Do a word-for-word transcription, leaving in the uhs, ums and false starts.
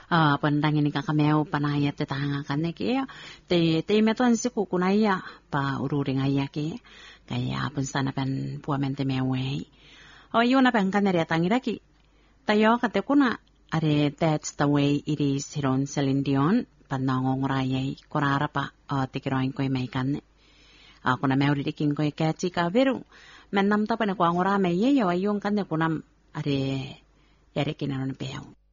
uh, pandangin ni kakameo panaya te tanga kane ke te te meton si kukunaya pa ururing ayake kaya pun sana pen puamente mewe o yuna pen kanere tangiraki tayo kate kuna are that's the way it is hiron Celine Dion panangong rayay korara pa uh, tikiroin ko may kane ako na meuri diking ko kachi ka veru men nam ta pa na ko ngora me ye yo ayong kane kunam are yare kinanon peo